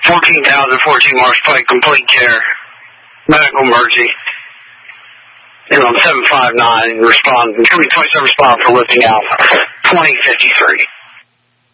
14,014 Marsh Pike, complete care. Medical emergency. And on 759, respond. 27 respond for lifting out. 2053.